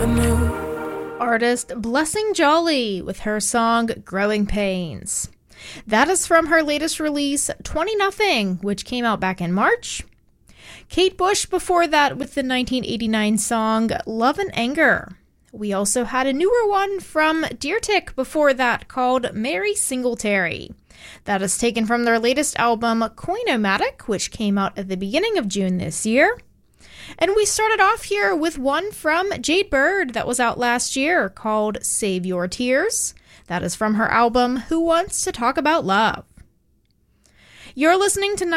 Artist Blessing Jolly with her song Growing Pains. That is from her latest release, 20 Nothing, which came out back in March. Kate Bush before that with the 1989 song Love and Anger. We also had a newer one from Deer Tick before that called Mary Singletary. That is taken from their latest album Coinomatic, which came out at the beginning of June this year. And we started off here with one from Jade Bird that was out last year called Save Your Tears. That is from her album Who Wants to Talk About Love. You're listening to